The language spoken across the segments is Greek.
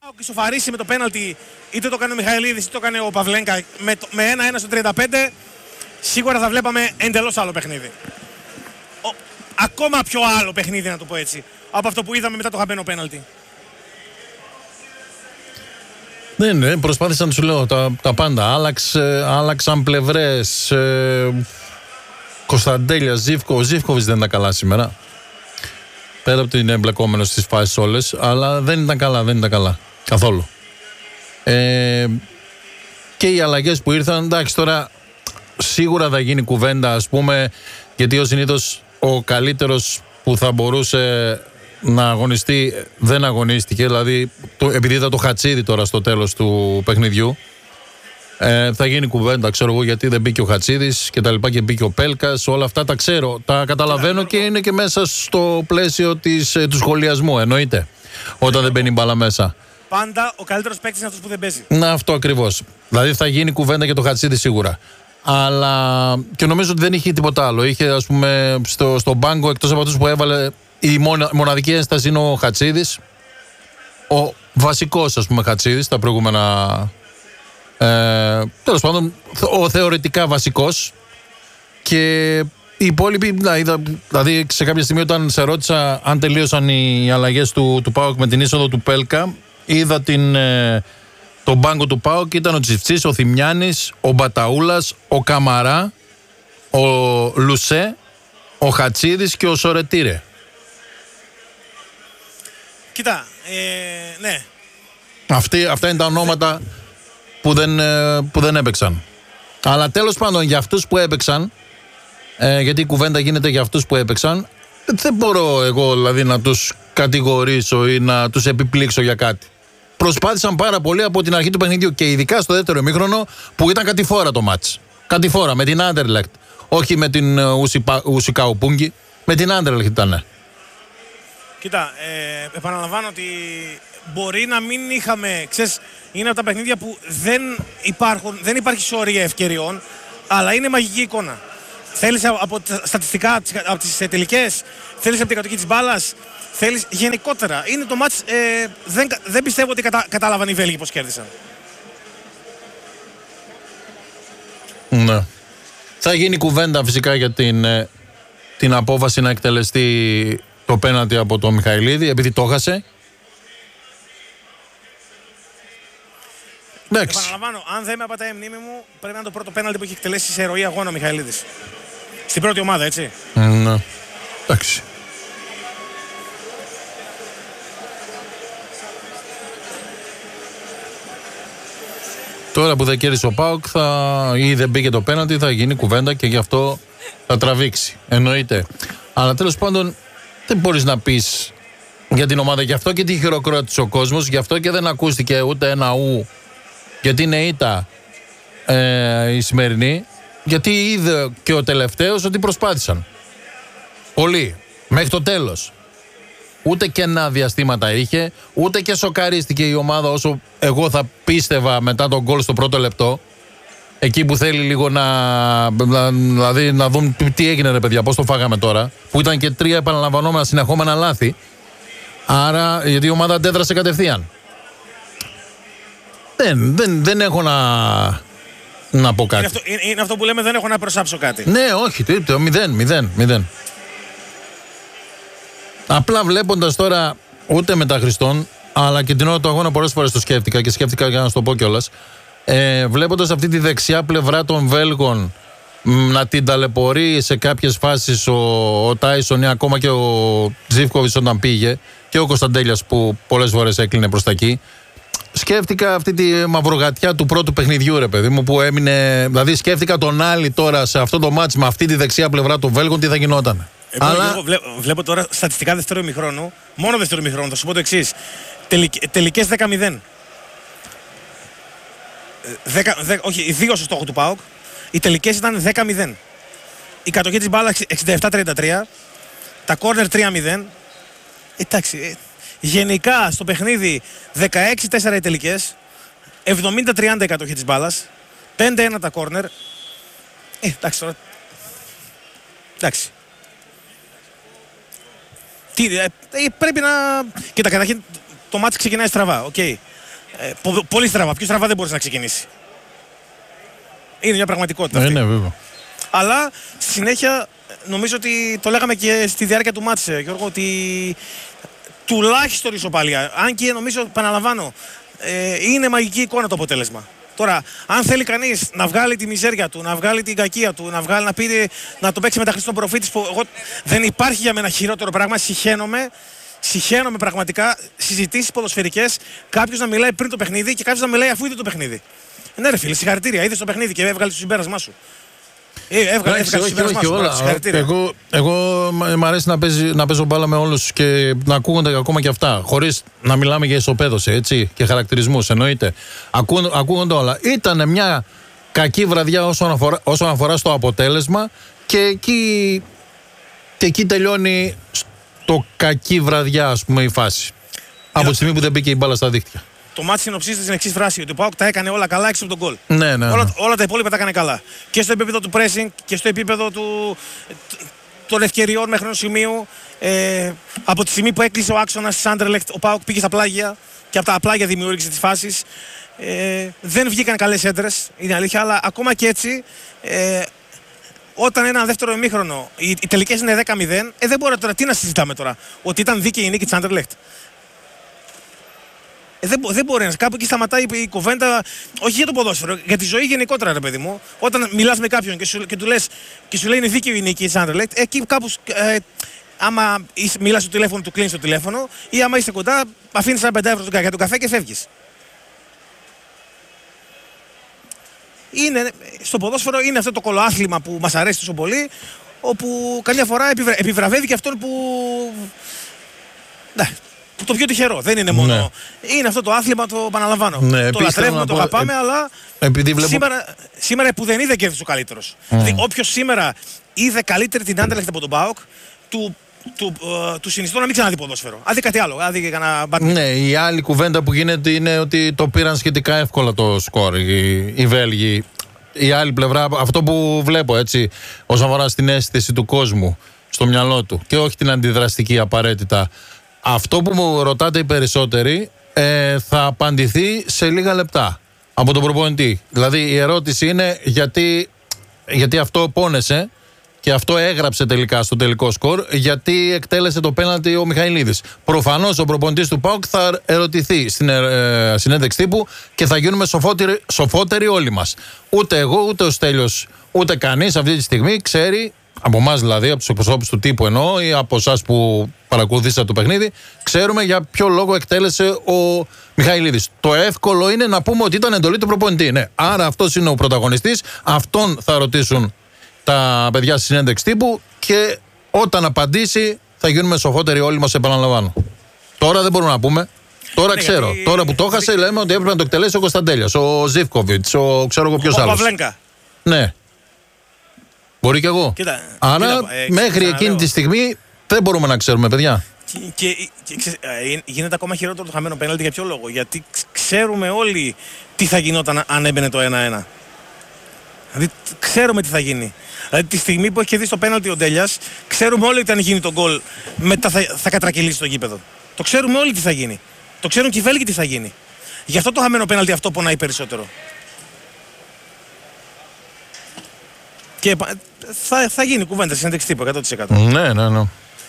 Ισοφαρίσει με το πέναλτι, είτε το κάνει ο Μιχαηλίδης είτε το κάνει ο Παυλένκα με 1-1 στο 35, σίγουρα θα βλέπαμε εντελώς άλλο παιχνίδι. Ακόμα πιο άλλο παιχνίδι, να το πω έτσι, από αυτό που είδαμε μετά το χαμένο πέναλτι. Ναι, προσπάθησαν, σου λέω, τα πάντα. Άλλαξαν πλευρές. Κωνσταντέλια, ο Ζίβκοβιτς δεν ήταν καλά σήμερα. Πέρα από την εμπλεκόμενος στις φάσεις όλες, αλλά δεν ήταν καλά. Καθόλου. Και οι αλλαγές που ήρθαν, εντάξει, τώρα σίγουρα θα γίνει κουβέντα, ας πούμε, γιατί ως συνήθως ο καλύτερος που θα μπορούσε να αγωνιστεί δεν αγωνίστηκε, δηλαδή επειδή ήταν το Χατσίδι τώρα στο τέλος του παιχνιδιού. Θα γίνει κουβέντα, ξέρω εγώ, γιατί δεν μπήκε ο Χατσίδης και τα λοιπά και μπήκε ο Πέλκας. Όλα αυτά τα ξέρω, τα καταλαβαίνω και είναι και μέσα στο πλαίσιο του σχολιασμού, εννοείται, όταν δεν μπαίνει μπάλα μέσα. Πάντα ο καλύτερος παίκτης είναι αυτός που δεν παίζει. Να, αυτό ακριβώς. Δηλαδή θα γίνει κουβέντα για το Χατσίδη σίγουρα. Αλλά και νομίζω ότι δεν είχε τίποτα άλλο. Είχε, ας πούμε, στον πάγκο, εκτός από αυτούς που έβαλε, η μοναδική ένσταση είναι ο Χατσίδης. Ο βασικός, ας πούμε, Χατσίδης τα προηγούμενα. Τέλος πάντων, ο θεωρητικά βασικός. Και οι υπόλοιποι, δηλαδή σε κάποια στιγμή όταν σε ρώτησα αν τελείωσαν οι αλλαγές του ΠΑΟΚ με την είσοδο του Πέλκα, είδα τον πάγκο του ΠΑΟΚ, ήταν ο Τσιφτσής, ο Θημιάνης, ο Μπαταούλας, ο Καμαρά, ο Λουσέ, ο Χατσίδης και ο Σορετήρε. Κοίτα, ναι. Αυτά είναι τα ονόματα που δεν έπαιξαν. Αλλά τέλος πάντων, για αυτούς που έπαιξαν, γιατί η κουβέντα γίνεται για αυτούς που έπαιξαν, δεν μπορώ εγώ δηλαδή να τους κατηγορήσω ή να τους επιπλήξω για κάτι. Προσπάθησαν πάρα πολύ από την αρχή του παιχνιδιού και ειδικά στο δεύτερο ημίχρονο που ήταν κατηφόρα το μάτς. Κατηφόρα με την Άντερλεχτ. Όχι με την Ουσικαουπούγκη, με την Άντερλεχτ ήταν. Κοίτα, επαναλαμβάνω ότι μπορεί να μην είχαμε, ξέρεις, είναι από τα παιχνίδια που δεν υπάρχει σωρία ευκαιριών, αλλά είναι μαγική εικόνα. Θέλεις από τα στατιστικά, από τις τελικές, θέλεις από την κατοχή της μπάλας, θέλεις γενικότερα. Είναι το μάτς, δεν πιστεύω ότι κατάλαβαν οι Βέλγοι πώς κέρδισαν. Ναι. Θα γίνει κουβέντα φυσικά για την απόφαση να εκτελεστεί το πέναλτι από τον Μιχαηλίδη, επειδή το έχασε. Επαναλαμβάνω, αν δεν με απατάει η μνήμη μου, πρέπει να είναι το πρώτο πέναλτι που έχει εκτελέσει σε ροή αγώνα ο Μιχαηλίδης. Στην πρώτη ομάδα, έτσι. Ναι. Εντάξει. Τώρα που δεν κέρδισε ο ΠΑΟΚ ή δεν μπήκε το πέναλτι, θα γίνει κουβέντα και γι' αυτό θα τραβήξει. Εννοείται. Αλλά τέλος πάντων δεν μπορείς να πεις για την ομάδα. Γι' αυτό και τη χειροκρότησε ο κόσμος. Γι' αυτό και δεν ακούστηκε ούτε ένα ου. Γιατί είναι ήττα η σημερινή. Γιατί είδε και ο τελευταίος ότι προσπάθησαν. Πολύ. Μέχρι το τέλος. Ούτε κενά διαστήματα είχε, ούτε και σοκαρίστηκε η ομάδα όσο εγώ θα πίστευα μετά τον γκολ στο πρώτο λεπτό. Εκεί που θέλει λίγο δηλαδή να δουν τι έγινε, ρε παιδιά, πώς το φάγαμε τώρα. Που ήταν και 3 επαναλαμβανόμενα συνεχόμενα λάθη. Άρα, γιατί η ομάδα αντέδρασε κατευθείαν. Δεν έχω να πω κάτι. Είναι αυτό που λέμε, δεν έχω να προσάψω κάτι. Ναι, όχι, 0. Απλά βλέποντας τώρα, ούτε μετά Χριστόν, αλλά και την ώρα του αγώνα πολλές φορές το σκέφτηκα και σκέφτηκα για να σου το πω κιόλας. Βλέποντας αυτή τη δεξιά πλευρά των Βέλγων να την ταλαιπωρεί σε κάποιες φάσεις ο Τάισον ή ακόμα και ο Ζίβκοβιτς όταν πήγε και ο Κωνσταντέλιας που πολλές φορές έκλεινε προς τα εκεί. Σκέφτηκα αυτή τη μαυρογατιά του πρώτου παιχνιδιού, ρε παιδί μου, που έμεινε. Δηλαδή, σκέφτηκα τον Άλλη τώρα σε αυτό το μάτς με αυτή τη δεξιά πλευρά των Βέλγων, τι θα γινόταν. Εγώ βλέπω τώρα στατιστικά δεύτερο ημιχρόνου, μόνο δεύτερο ημιχρόνου, θα σου πω το εξής. Τελικές 10-0. Όχι, 2 στο στόχο του ΠΑΟΚ. Οι τελικές ήταν 10-0. Η κατοχή της μπάλας 67-33. Τα κόρνερ 3-0. Εντάξει. Γενικά στο παιχνίδι 16-4 οι τελικές. 70-30 η κατοχή της μπάλας. 5-1 τα κόρνερ. Εντάξει τώρα. Εντάξει. Πρέπει να. Κοίτα, καταρχήν το μάτι ξεκινάει στραβά. Okay. Πολύ στραβά. Πιο στραβά δεν μπορείς να ξεκινήσει. Είναι μια πραγματικότητα αυτή. Ναι, βέβαια. Αλλά στη συνέχεια νομίζω ότι το λέγαμε και στη διάρκεια του μάτς, Γιώργο, ότι τουλάχιστον ισοπαλία. Αν και νομίζω, επαναλαμβάνω, είναι μαγική εικόνα το αποτέλεσμα. Τώρα, αν θέλει κανείς να βγάλει τη μιζέρια του, να βγάλει την κακία του, να το παίξει με τα Χριστόν Προφήτης, που δεν υπάρχει για μένα χειρότερο πράγμα, συχαίνομαι πραγματικά συζητήσεις ποδοσφαιρικές, κάποιος να μιλάει πριν το παιχνίδι και κάποιος να μιλάει αφού είδε το παιχνίδι. Ναι, ρε φίλε, συγχαρητήρια, είδες το παιχνίδι και έβγαλε το συμπέρασμά σου. Έβγαλε το συμπέρασμά σου. Εγώ μ' αρέσει να παίζω μπάλα με όλους και να ακούγονται ακόμα και αυτά. Χωρίς να μιλάμε για ισοπαίδωση, έτσι, και χαρακτηρισμούς, εννοείται. Ακούγονται όλα. Ήταν μια κακή βραδιά όσον αφορά στο αποτέλεσμα και εκεί τελειώνει το κακή βραδιά, ας πούμε, η φάση. Από τη στιγμή που δεν μπήκε η μπάλα στα δίχτυα. Το μάτι συνοψίζεται στην εξής φράση: ότι ο ΠΑΟΚ τα έκανε όλα καλά έξω από τον γκολ. Ναι. Όλα τα υπόλοιπα τα έκανε καλά. Και στο επίπεδο του pressing και στο επίπεδο των ευκαιριών μέχρι ενός σημείου. Από τη στιγμή που έκλεισε ο άξονας της Anderlecht, ο ΠΑΟΚ πήγε στα πλάγια και από τα πλάγια δημιούργησε τις φάσεις. Δεν βγήκαν καλές έντρες, είναι αλήθεια, αλλά ακόμα και έτσι. Όταν ένα δεύτερο ημίχρονο οι τελικές είναι 10-0, δεν μπορεί τώρα, τι να συζητάμε τώρα, ότι ήταν δίκαιη η νίκη της Anderlecht. Δεν μπορεί να. Κάπου εκεί σταματάει η κουβέντα, όχι για το ποδόσφαιρο, για τη ζωή γενικότερα, ρε παιδί μου. Όταν μιλάς με κάποιον και του λες και σου λέει είναι δίκαιο η νίκη της Anderlecht, εκεί κάπου. Άμα μιλάς στο τηλέφωνο, του κλείνεις το τηλέφωνο, ή άμα είστε κοντά, αφήνεις ένα 5 ευρώ για τον καφέ και φεύγεις. Στο ποδόσφαιρο είναι αυτό το κολοάθλημα που μας αρέσει τόσο πολύ, όπου καμιά φορά επιβραβεύει και αυτόν που. Το πιο τυχερό. Δεν είναι μόνο. Ναι. Είναι αυτό το άθλημα, το επαναλαμβάνω. Ναι, το λατρεύουμε, το αγαπάμε, αλλά σήμερα που δεν είδε κέρδισε ο καλύτερος. Δηλαδή, όποιος σήμερα είδε καλύτερη την Anderlecht από τον ΠΑΟΚ, του συνιστώ να μην ξαναδεί ποδόσφαιρο. Αν δει κάτι άλλο. Ναι, η άλλη κουβέντα που γίνεται είναι ότι το πήραν σχετικά εύκολα το σκορ οι Βέλγοι. Η άλλη πλευρά, αυτό που βλέπω έτσι, όσον αφορά στην αίσθηση του κόσμου, στο μυαλό του, και όχι την αντιδραστική απαραίτητα. Αυτό που μου ρωτάτε οι περισσότεροι θα απαντηθεί σε λίγα λεπτά από τον προπονητή. Δηλαδή η ερώτηση είναι γιατί αυτό πόνεσε και αυτό έγραψε τελικά στο τελικό σκορ, γιατί εκτέλεσε το πέναλτι ο Μιχαηλίδης. Προφανώς ο προπονητής του ΠΑΟΚ θα ερωτηθεί στην συνέντευξη τύπου και θα γίνουμε σοφότεροι όλοι μας. Ούτε εγώ, ούτε ο Στέλιος, ούτε κανείς αυτή τη στιγμή ξέρει. Από εμάς δηλαδή, από τους εκπροσώπους του τύπου εννοώ, ή από εσάς που παρακολουθήσατε το παιχνίδι, ξέρουμε για ποιο λόγο εκτέλεσε ο Μιχαηλίδης. Το εύκολο είναι να πούμε ότι ήταν εντολή του προπονητή. Ναι. Άρα αυτός είναι ο πρωταγωνιστής, αυτόν θα ρωτήσουν τα παιδιά στη συνέντευξη τύπου και όταν απαντήσει θα γίνουμε σοφότεροι όλοι μας, επαναλαμβάνω. Τώρα δεν μπορούμε να πούμε. Τώρα ξέρω. Τώρα που το έχασε, λέμε ότι έπρεπε να το εκτελέσει ο Κωνσταντέλιας, ο Ζίβκοβιτς, ξέρω εγώ ποιος άλλος. Ο Παυλένκα. Ναι. Μπορεί και εγώ. Άρα μέχρι εκείνη τη στιγμή δεν μπορούμε να ξέρουμε, παιδιά. Και γίνεται ακόμα χειρότερο το χαμένο πέναλτι για ποιο λόγο? Γιατί ξέρουμε όλοι τι θα γινόταν αν έμπαινε το 1-1. Δηλαδή ξέρουμε τι θα γίνει. Δηλαδή τη στιγμή που έχει κερδίσει το πέναλτι ο Ντέλιας, ξέρουμε όλοι ότι αν γίνει το γκολ μετά θα κατρακυλήσει το γήπεδο. Το ξέρουμε όλοι τι θα γίνει. Το ξέρουν και οι Βέλγοι τι θα γίνει. Γι' αυτό το χαμένο πέναλτι αυτό πονάει περισσότερο. Και θα γίνει κουβέντα στη συνέντευξη τύπου 100%. Ναι.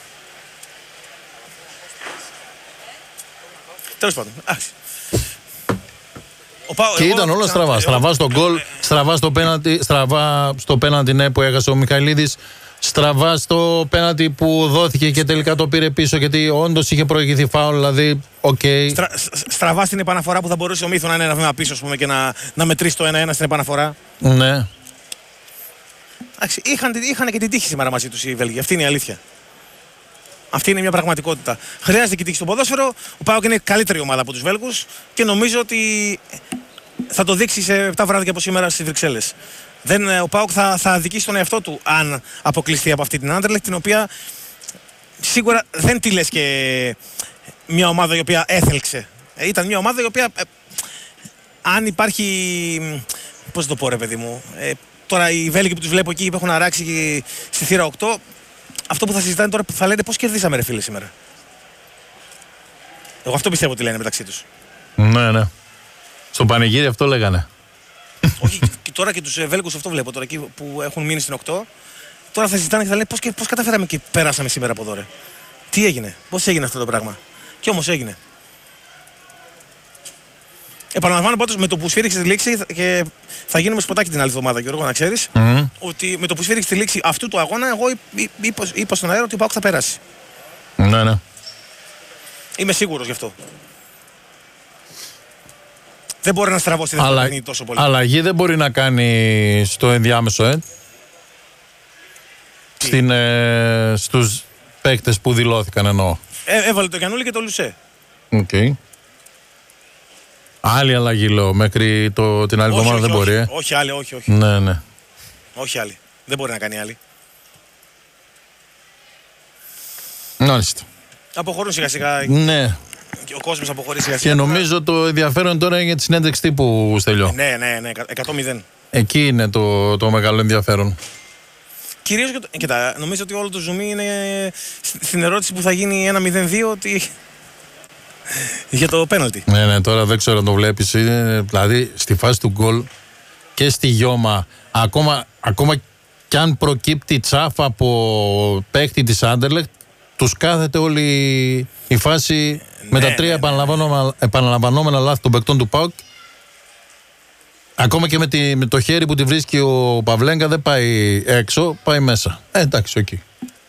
Τέλος πάντων. Και ήταν όλα στραβά. Στραβά στο γκολ, στραβά στο πέναλτι ναι, που έχασε ο Μιχαηλίδης. Στραβά στο πέναλτι που δόθηκε και τελικά το πήρε πίσω, γιατί όντως είχε προηγηθεί φάουλ. Δηλαδή, στραβά στην επαναφορά που θα μπορούσε ο Μύθο να είναι ένα βήμα πίσω, ας πούμε, και να μετρήσει το 1-1 στην επαναφορά. Ναι. Είχαν και την τύχη σήμερα μαζί τους οι Βέλγοι. Αυτή είναι η αλήθεια. Αυτή είναι μια πραγματικότητα. Χρειάζεται και τύχη στο ποδόσφαιρο. Ο ΠΑΟΚ είναι καλύτερη ομάδα από τους Βέλγους και νομίζω ότι θα το δείξει σε 7 βράδια από σήμερα στις Βρυξέλλες. Ο ΠΑΟΚ θα αδικήσει τον εαυτό του αν αποκλειστεί από αυτή την Anderlecht, την οποία σίγουρα δεν τη λες και μια ομάδα η οποία έθελξε. Ήταν μια ομάδα η οποία αν υπάρχει. Πώς το πω, ρε παιδί μου. Τώρα οι Βέλγοι που τους βλέπω εκεί που έχουν αράξει στη θύρα 8, αυτό που θα συζητάνε τώρα θα λένε πώς κερδίσαμε, ρε φίλε, σήμερα. Εγώ αυτό πιστεύω ότι λένε μεταξύ τους. Ναι. Στο πανηγύρι αυτό λέγανε. Όχι, και τώρα και τους Βέλγους αυτό βλέπω τώρα εκεί που έχουν μείνει στην 8. Τώρα θα συζητάνε και θα λένε πώς καταφέραμε και πέρασαμε σήμερα από εδώ, ρε. Τι έγινε, πώς έγινε αυτό το πράγμα. Και όμως έγινε. Επαναλαμβάνω πάντως με το που σφύριξε τη λήξη και θα γίνουμε σποτάκι την άλλη εβδομάδα, Γιώργο, να ξέρεις, ότι με το που σφύριξε τη λήξη αυτού του αγώνα, εγώ είπα στον αέρα ότι ο ΠΑΟΚ θα περάσει. Ναι, ναι. Είμαι σίγουρος γι' αυτό. Δεν μπορεί να στραβώσει τη δεύτερη τόσο πολύ. Αλλαγή δεν μπορεί να κάνει στο ενδιάμεσο, στους παίκτες που δηλώθηκαν εννοώ. Έβαλε το Γιαννούλη και το Λουσέ. Okay. Άλλη αλλαγή λέω, μέχρι την άλλη εβδομάδα δεν μπορεί. Όχι άλλη, όχι. Ναι, ναι. Όχι άλλη. Δεν μπορεί να κάνει άλλη. Μάλιστα. Αποχωρούν σιγά σιγά. Ναι. Και ο κόσμος αποχωρεί σιγά σιγά. Και νομίζω το ενδιαφέρον τώρα είναι για τη συνέντευξη τύπου, Στέλιο. Ναι, 100-0. Εκεί είναι το μεγάλο ενδιαφέρον. Κυρίως, κοίτα, νομίζω ότι όλο το ζουμί είναι στην ερώτηση που θα γίνει 1-0-2 ότι... για το πέναλτι. Ναι, τώρα δεν ξέρω αν το βλέπεις. Δηλαδή στη φάση του γκολ και στη γιώμα, ακόμα κι αν προκύπτει τσάφα από παίκτη της Άντερλεχτ, τους κάθεται όλη η φάση με τα τρία επαναλαμβανόμενα λάθη των παικτών του ΠΑΟΚ. Ακόμα και με το χέρι που τη βρίσκει ο Παυλέγκα δεν πάει έξω, πάει μέσα. Εντάξει, εκεί.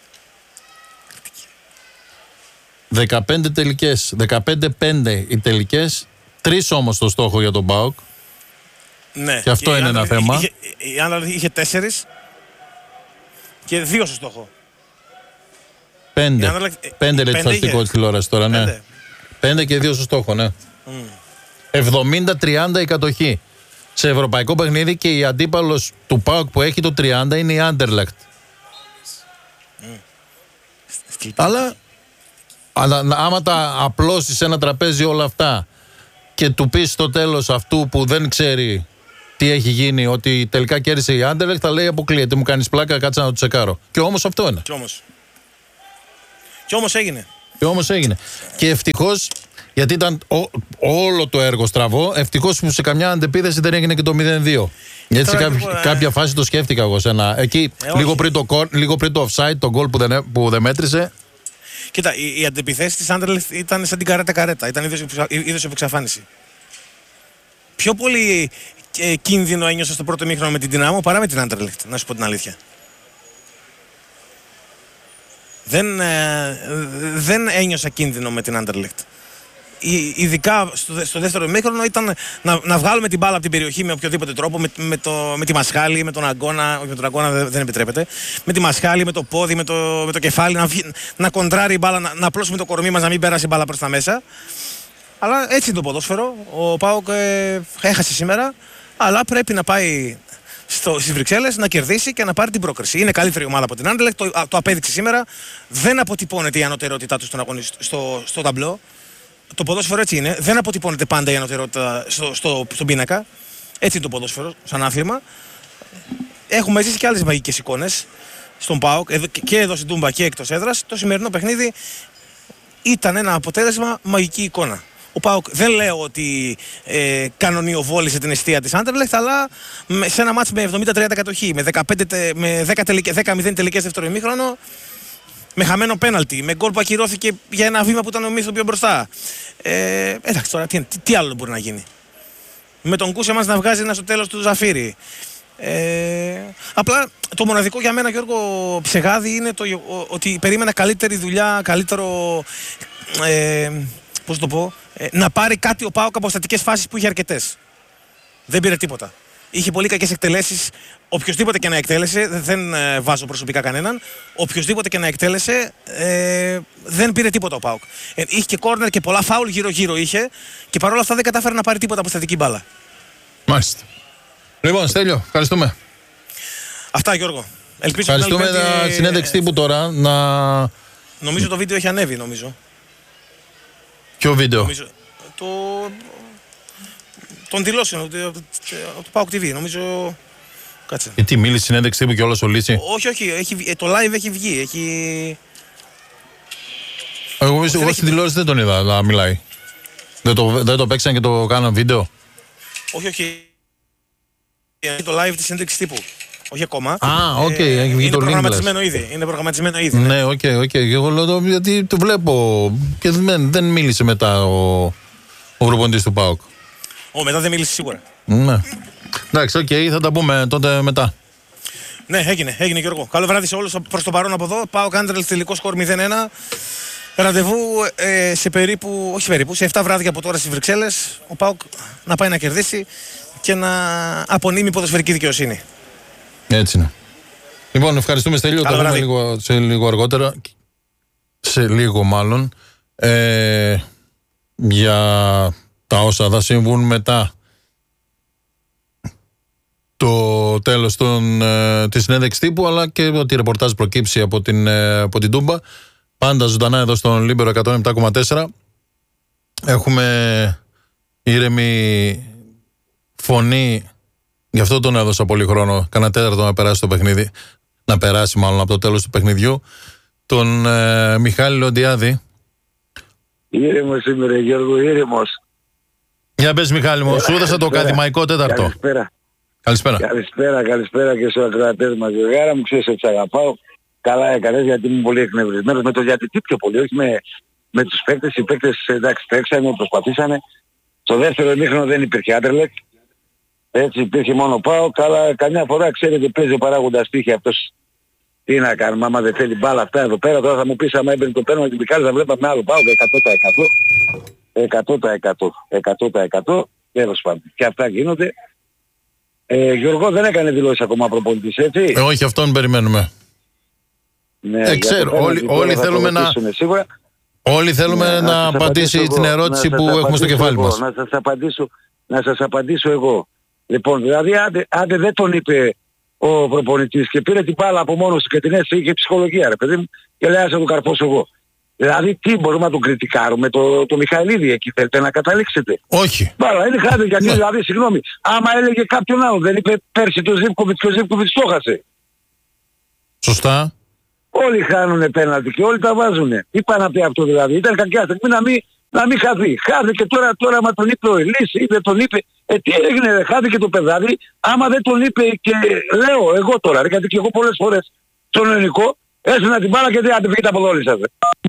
15 τελικές, 15-5 οι τελικές, 3 όμως το στόχο για τον ΠΑΟΚ. Ναι. Και αυτό είναι ένα θέμα. Η Άντερλεχτ είχε 4 και 2 στο στόχο. 5 λέει το στατιστικό της τηλεόρασης τώρα, ναι. 5 και 2 στο στόχο, ναι. 70-30 η κατοχή. Σε ευρωπαϊκό παιχνίδι και η αντίπαλος του ΠΑΟΚ που έχει το 30 είναι η Άντερλεχτ. Αλλά άμα τα απλώσεις σε ένα τραπέζι όλα αυτά και του πεις στο τέλος αυτού που δεν ξέρει τι έχει γίνει, ότι τελικά κέρδισε η Άντερλεχτ, θα λέει αποκλείεται, μου κάνεις πλάκα, κάτσα να το τσεκάρω. Και όμως αυτό είναι. Και όμως έγινε. Και ευτυχώς, γιατί ήταν όλο το έργο στραβό, ευτυχώς που σε καμιά αντεπίθεση δεν έγινε και το 0-2. Γιατί σε κάποια φάση το σκέφτηκα εγώ σένα. Εκεί, λίγο πριν το offside, το γκολ που δεν μέτρησε. Κοίτα, οι αντεπιθέσεις της Άντερλεχτ ήταν σαν την καρέτα. Ήταν είδος εξαφάνιση. Πιο πολύ κίνδυνο ένιωσα στο πρώτο ημίχρονο με την Δυνάμο παρά με την Άντερλεχτ, να σου πω την αλήθεια. Δεν ένιωσα κίνδυνο με την Άντερλεχτ. Ειδικά στο δεύτερο ημίχρονο ήταν να βγάλουμε την μπάλα από την περιοχή με οποιοδήποτε τρόπο, με τη μασχάλη, με τον αγκώνα, όχι με τον αγκώνα δεν επιτρέπεται, με τη μασχάλη, με το πόδι, με το κεφάλι, να κοντράρει η μπάλα, να απλώσουμε το κορμί μας, να μην πέρασε η μπάλα προς τα μέσα. Αλλά έτσι είναι το ποδόσφαιρο. Ο ΠΑΟΚ έχασε σήμερα, αλλά πρέπει να πάει στις Βρυξέλλες να κερδίσει και να πάρει την πρόκριση. Είναι καλύτερη ομάδα από την Άντερλεχτ, το απέδειξε σήμερα. Δεν αποτυπώνεται η ανωτερότητά του στο ταμπλό. Το ποδόσφαιρο έτσι είναι. Δεν αποτυπώνεται πάντα η ανωτερότητα στον πίνακα. Έτσι είναι το ποδόσφαιρο, σαν άθλημα. Έχουμε ζήσει και άλλες μαγικές εικόνες στον ΠΑΟΚ, και εδώ στην Τούμπα και εκτός έδρας. Το σημερινό παιχνίδι ήταν ένα αποτέλεσμα μαγική εικόνα. Ο ΠΑΟΚ δεν λέω ότι κανονιοβόλησε την εστία της Άντερλεχτ, αλλά σε ένα μάτς με 70-30 κατοχή, με 10-0 τελικές δεύτερο ημίχρονο, με χαμένο πέναλτι, με γκολ που ακυρώθηκε για ένα βήμα που ήταν ο Μίθο πιο μπροστά. Εντάξει τώρα, τι άλλο μπορεί να γίνει. Με τον Κούσε μας να βγάζει ένα στο τέλος του Ζαφύρι. Απλά το μοναδικό για μένα, Γιώργο Ψεγάδη, είναι ότι περίμενα καλύτερη δουλειά, καλύτερο. Πώς το πω, να πάρει κάτι ο ΠΑΟΚ από στατικές φάσεις που είχε αρκετές. Δεν πήρε τίποτα. Είχε πολύ κακές εκτελέσεις. Οποιοςδήποτε και να εκτέλεσε, δεν βάζω προσωπικά κανέναν, οποιοςδήποτε και να εκτέλεσε, δεν πήρε τίποτα ο ΠΑΟΚ. Είχε και κόρνερ και πολλά φάουλ γύρω-γύρω είχε και παρόλα αυτά δεν κατάφερε να πάρει τίποτα από στατική μπάλα. Μάλιστα. Λοιπόν, Στέλιο, ευχαριστούμε. Αυτά, Γιώργο. Ευχαριστούμε για συνέντευξη τύπου τώρα. Νομίζω το βίντεο έχει ανέβει, νομίζω. Ποιο βίντεο? Νομίζω, των δηλώσεων του PAOK TV, νομίζω. Κάτσε. Τι μίλησε συνέντευξη τύπου και όλο ο Λύση? Όχι, το live έχει βγει. Εγώ στην τηλεόραση δεν τον είδα να μιλάει. Δεν το παίξαν και το κάναν βίντεο. Όχι. Το live της συνέντευξης τύπου. Όχι ακόμα. Οκ, έχει βγει είναι το link. Είναι προγραμματισμένο ήδη. Ναι, οκ. Εγώ λέω γιατί το βλέπω και δεν μίλησε μετά ο προπονητής του ΠΑΟΚ. Μετά δεν μίλησε σίγουρα. Ναι. Εντάξει, θα τα πούμε τότε μετά. Ναι, έγινε Γιώργο. Καλό βράδυ σε όλους προς το παρόν από εδώ. ΠΑΟΚ Άντρελς τελικό σκορ 0-1. Ραντεβού σε 7 βράδια από τώρα στις Βρυξέλλες. Ο ΠΑΟΚ να πάει να κερδίσει και να απονείμει ποδοσφαιρική δικαιοσύνη. Έτσι είναι. Λοιπόν, ευχαριστούμε Στέλιο. Τα δούμε λίγο αργότερα. Σε λίγο μάλλον. Για τα όσα θα συμβούν μετά το τέλος της συνέντευξης τύπου, αλλά και ότι η ρεπορτάζ προκύψει από την Τούμπα. Πάντα ζωντανά εδώ στον Λίμπερο 107,4. Έχουμε ήρεμη φωνή, γι' αυτό τον έδωσα πολύ χρόνο, κανένα τέταρτο να περάσει το παιχνίδι, να περάσει μάλλον από το τέλος του παιχνιδιού, τον Μιχάλη Λοντιάδη. Ήρεμος σήμερα Γιώργο, ήρεμος. Για πες Μιχάλη μου, σου έδωσα το ακαδημαϊκό τέταρτο. Καλησπέρα και στους ακροατές μας. Γάρα μου, ξέρεις ότι αγαπάω. Καλά έκανες γιατί είμαι πολύ εκνευρισμένος με το γιατί τι πιο πολύ, όχι με τους παίκτες. Οι παίκτες εντάξει τρέξανε, προσπαθήσανε. Στο δεύτερο ημίχρονο δεν υπήρχε Άντρελεκ. Έτσι υπήρχε μόνο ΠΑΟΚ. Καλά καμιά φορά ξέρετε παίζει ο παράγοντας τύχη αυτός. Τι να κάνουμε, άμα δεν θέλει μπάλα αυτά εδώ πέρα. Τώρα θα μου πεις άμα έμπαινε το πέρμα και την πικάρι θα βλέπαμε άλλο ΠΑΟΚ 100%. Τέλος πάντων. Και αυτά γίνονται. Γιώργο δεν έκανε δηλώσεις ακόμα προπονητής, έτσι. Όχι, αυτόν περιμένουμε. Ναι, ξέρω, όλοι θέλουμε όλοι θέλουμε να απαντήσει την ερώτηση που έχουμε στο κεφάλι μας. Να σας απαντήσω εγώ. Λοιπόν, δηλαδή άντε δεν τον είπε ο προπονητής και πήρε την μπάλα από μόνος του και την έστησε, είχε ψυχολογία ρε παιδί μου και λέει ας να το καρφώσω εγώ. Δηλαδή τι μπορούμε να τον κριτικάρουμε, το Μιχαηλίδη εκεί θέλετε να καταλήξετε. Όχι. Μπάλα είναι χάδι γιατί δηλαδή συγγνώμη, άμα έλεγε κάποιον άλλο δεν είπε πέρσι το Ζίβκοβιτς και ο Ζίβκοβιτς το χάσε. Σωστά. Όλοι χάνουνε πέναλτι και όλοι τα βάζουνε. Τι πάνε να πει αυτό δηλαδή. Ήταν κακιά στιγμή να μην χαθεί. Χάθηκε τώρα μα τον είπε ο Ελής ή δεν τον είπε. Τι έγινε, χάθηκε το παιδάδι. Άμα δεν τον είπε και λέω εγώ τώρα, γιατί και εγώ πολλές φορές στον ελληνικό έστεινα την μπάλα και δεν βγείτε από εδώ όλοι σας.